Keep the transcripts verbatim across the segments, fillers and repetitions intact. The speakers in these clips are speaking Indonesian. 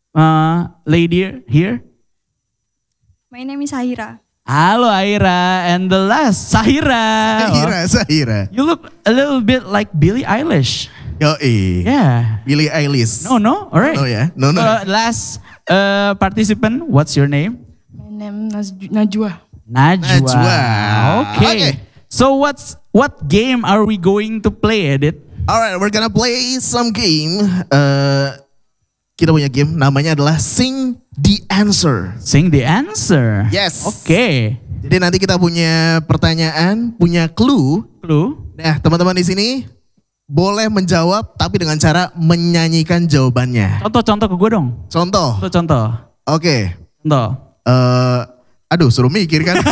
uh, lady here? My name is Haira. Halo Aira, and the last Sahira. Sahira, Sahira. You look a little bit like Billie Eilish. Yoi. Yeah. Billie Eilish. No, no, all right. No ya, no no. Uh, last uh, participant, what's your name? My name is Najwa. Najwa. Najwa. Okay. Okay. So what's what game are we going to play, Edit? Alright, we're gonna play some game. Uh, kita punya game namanya adalah Sing the Answer. Sing the answer. Yes. Oke. Jadi nanti kita punya pertanyaan, punya clue. Clue. Nah, teman-teman di sini boleh menjawab tapi dengan cara menyanyikan jawabannya. Contoh-contoh ke gue dong. Contoh. Contoh-contoh. Oke. Contoh. Eh, aduh, suruh mikir kan.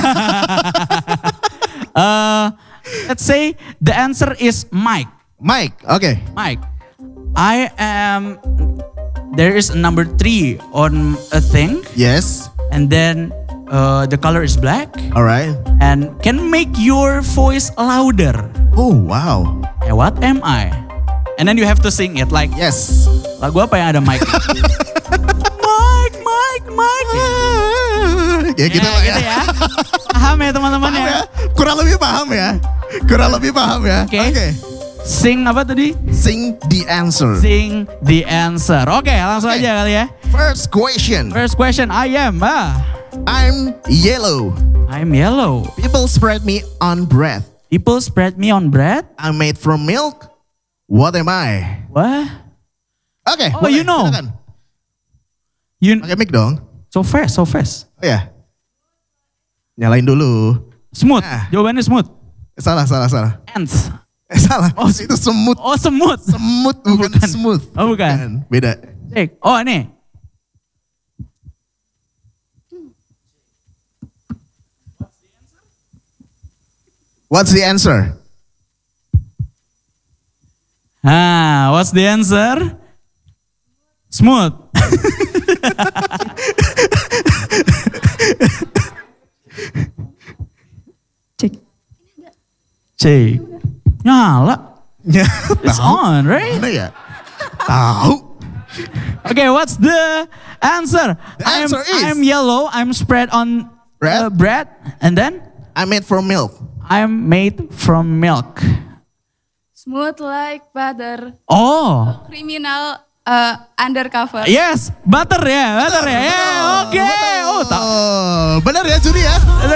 Uh, let's say the answer is Mike. Mike, oke. Mike. I am. There is a number three on a thing, Yes. and then uh, the color is black, Alright. and can make your voice louder. Oh, wow. Eh, what am I? And then you have to sing it like Yes. lagu apa yang ada Mike? Mike, Mike, Mike. Ya gitu Ya, lah ya. gitu ya. Paham ya teman-teman Paham ya? ya? Kurang lebih paham ya. Kurang lebih paham ya. Oke. Oke. Sing apa tadi? Sing the answer. Sing the answer. Oke, langsung Oke. aja kali ya. First question. First question, I am. Ah, I'm yellow. I'm yellow. People spread me on bread. People spread me on bread. I'm made from milk. What am I? What? Oke. Oh, you know. Silakan. You Pakai mic dong. so fast, so fast. Oh ya. Nyalain dulu. Smooth. Ah. Jawabannya smooth. Eh, salah, salah, salah. Ants. Eh, salah. Oh, itu semut. Oh, semut. Semut bukan, Bukan. smooth. Oh, bukan. Beda. Cek. Oh, ini. What's the answer? Ah, what's the answer? Smooth. Cek. Cek. Nyala. Ya, It's tahu. on, right? Mana ya? Tahu. Okay, what's the answer? The answer I'm, is- I'm yellow. I'm spread on Bread? uh, bread, and then I'm made from milk. I'm made from milk. Smooth like butter. Oh, Criminal uh, undercover. yes, butter ya, butter ya. Yeah, oke. Oh, tak. Oh, benar ya Juri ya?